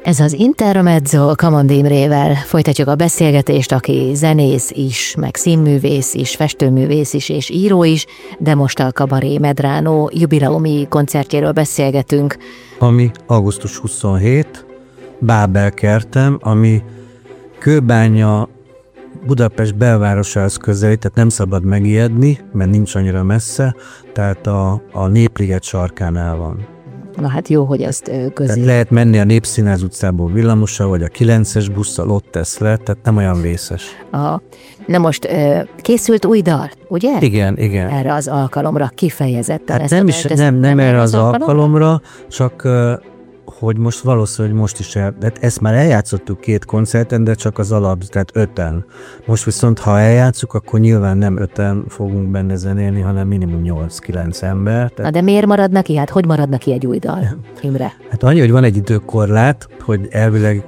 Ez az Intermezzo Kamond Imrével. Folytatjuk a beszélgetést, aki zenész is, meg színművész is, festőművész is és író is, de most a Kabaré Medrano jubileumi koncertjéről beszélgetünk. Ami augusztus 27, Bábelkertem, ami Kőbánya Budapest belvárosához közeli, tehát nem szabad megijedni, mert nincs annyira messze, tehát a Népliget sarkánál van. Na hát jó, hogy ezt közé. Tehát lehet menni a Népszínház utcából villamossal, vagy a 9-es busszal, ott tesz le, tehát nem olyan vészes. Na most készült új dal, ugye? Igen. Erre az alkalomra kifejezetten. Hát nem erre az alkalomra, csak hogy most valószínűleg most is ezt már eljátszottuk 2 koncerten, de csak az alap, tehát 5-en. Most viszont, ha eljátszuk, akkor nyilván nem 5-en fogunk benne zenélni, hanem minimum 8-9 ember. Tehát... Na de miért maradnak ki? Hát hogy maradnak ki egy új dal, Imre? Hát annyi, hogy van egy időkorlát, hogy elvileg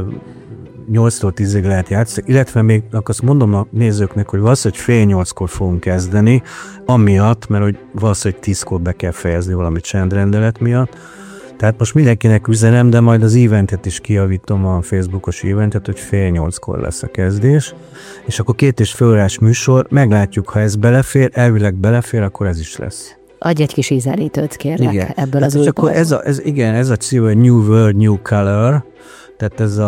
8-tól 10-ig lehet játszani, illetve még azt mondom a nézőknek, hogy valószínűleg 7:30-kor fogunk kezdeni, amiatt, mert hogy valószínűleg 10-kor be kell fejezni valami csendrendelet miatt. Tehát most mindenkinek üzenem, de majd az eventet is kijavítom, a Facebookos eventet, hogy 7:30-kor lesz a kezdés, és akkor 2,5 órás műsor, meglátjuk, ha ez belefér, elvileg belefér, akkor ez is lesz. Adj egy kis ízelítőt, kérlek, igen. Ebből hát az új akkor ez a cím, hogy New World, New Color, tehát ez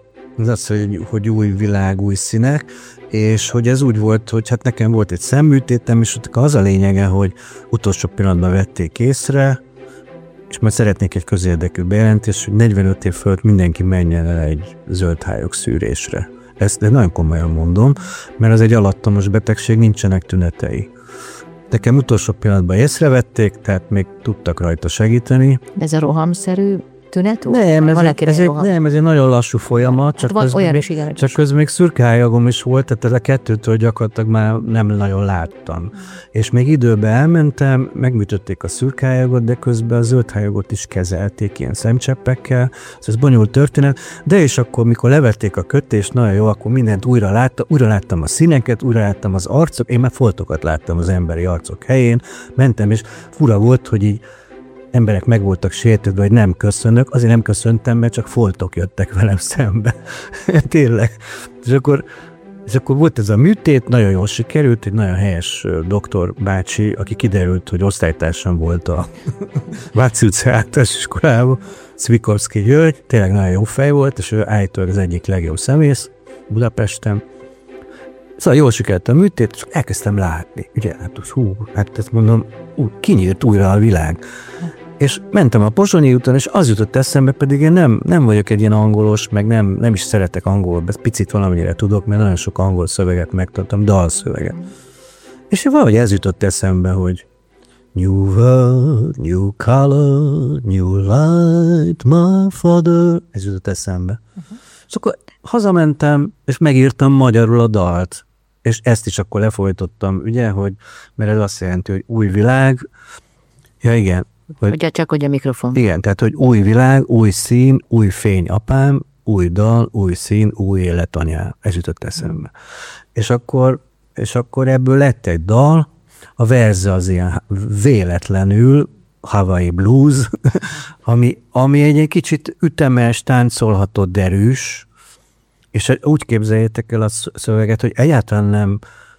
az, hogy új világ, új színek, és hogy ez úgy volt, hogy hát nekem volt egy szemműtétem, és ott az a lényege, hogy utolsó pillanatban vették észre, és majd szeretnék egy közérdekű bejelentést, hogy 45 év fölött mindenki menjen el egy zöldhályog szűrésre. Ezt de nagyon komolyan mondom, mert az egy alattomos betegség, nincsenek tünetei. Nekem utolsó pillanatban észrevették, tehát még tudtak rajta segíteni. Ez a rohamszerű tünet? Nem, ez egy nagyon lassú folyamat, csak közben még szürkehályagom is volt, tehát ez a 2-től gyakorlatilag már nem nagyon láttam. És még időben elmentem, megműtötték a szürkehájagot, de közben a zöldhályagot is kezelték ilyen szemcseppekkel, ez bonyolult történet, de és akkor, mikor levették a kötést, nagyon jó, akkor mindent újra láttam a színeket, újra láttam az arcok, én már foltokat láttam az emberi arcok helyén, mentem, és fura volt, hogy így emberek meg voltak sértődve, hogy nem köszönök, azért nem köszöntem, mert csak foltok jöttek velem szembe. Tényleg. És akkor volt ez a műtét, nagyon jól sikerült, egy nagyon helyes doktor bácsi, aki kiderült, hogy osztálytársam volt a Váci utca általános iskolában, Szvikorszky György, tényleg nagyon jó fej volt, és ő állítólag az egyik legjobb szemész Budapesten. Szóval jól sikerült a műtét, és elkezdtem látni. Ugye, hát ezt mondom, kinyílt újra a világ. És mentem a Pozsonyi úton, és az jutott eszembe, pedig én nem vagyok egy ilyen angolos, meg nem is szeretek angolul, picit valamennyire tudok, mert nagyon sok angol szöveget megtanultam, dalszöveget. És valahogy ez jutott eszembe, hogy New world, new color, new light, my father. Ez jutott eszembe. És akkor hazamentem, és megírtam magyarul a dalt. És ezt is akkor lefolytottam, ugye, mert ez azt jelenti, hogy új világ. Ja, igen. Ugye csak, hogy a mikrofon. Igen, tehát, hogy új világ, új szín, új fény apám, új dal, új szín, új élet anyám. Ez jutott eszembe. És akkor ebből lett egy dal, a verze az ilyen véletlenül, Hawaii Blues, ami egy kicsit ütemes, táncolható, derűs, és úgy képzeljétek el a szöveget, hogy egyáltalán nem.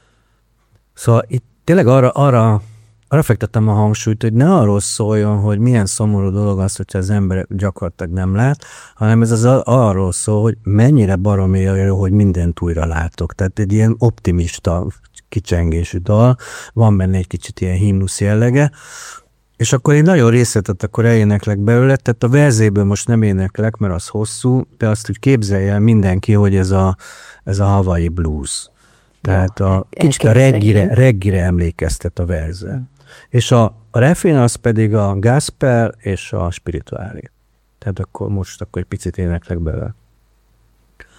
Szóval itt tényleg arra fektettem a hangsúlyt, hogy ne arról szóljon, hogy milyen szomorú dolog az, hogyha az ember gyakorlatilag nem lát, hanem ez arról szól, hogy mennyire baromi jó, hogy mindent újra látok. Tehát egy ilyen optimista kicsengésű dal, van benne egy kicsit ilyen himnusz jellege, és akkor én nagyon részletet akkor eléneklek belőle, tehát a verzéből most nem éneklek, mert az hosszú, de azt úgy képzelje el mindenki, hogy ez a Hawaii Blues. Tehát kicsit a reggire emlékeztet a verze. És a refrén az pedig a gospel és a spirituális. Tehát akkor egy picit éneklek belőle.